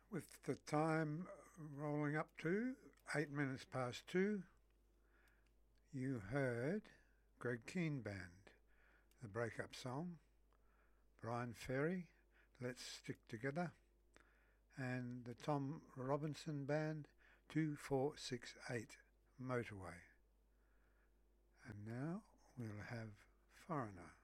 With the time rolling up to 8 minutes past 2, you heard Greg Keane Band, the breakup song, Brian Ferry, Let's Stick Together, and the Tom Robinson Band, 2468 Motorway. And now we'll have Foreigner.